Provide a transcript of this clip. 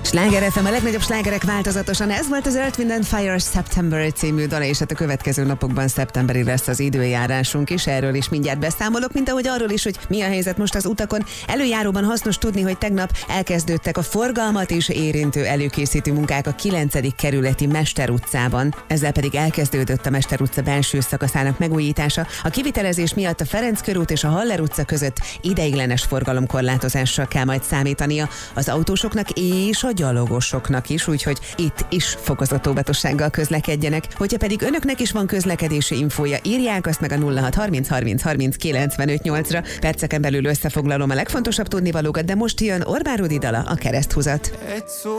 Sláger FM, a legnagyobb slágerek változatosan. Ez volt az Earth, Wind & Fire September című dala, és hát a következő napokban szeptemberi lesz az időjárásunk is. Erről is mindjárt beszámolok, mint ahogy arról is, hogy mi a helyzet most az utakon. Előjáróban hasznos tudni, hogy tegnap elkezdődtek a forgalmat is érintő előkészítő munkák a 9. kerületi Mester utcában. Ezzel pedig elkezdődött a Mester utca belső szakaszának megújítása. A kivitelezés miatt a Ferenc körút és a Haller utca között ideiglenes forgalomkorlátozással kell majd számítania az autósoknak és a gyalogosoknak is, úgyhogy itt is fokozott óvatossággal közlekedjenek. Hogyha pedig önöknek is van közlekedési infója, írják azt meg a 0630 30 30 95 8-ra. Perceken belül összefoglalom a legfontosabb tudnivalókat, de most jön Orbán Rudi dala, a Kereszthúzat.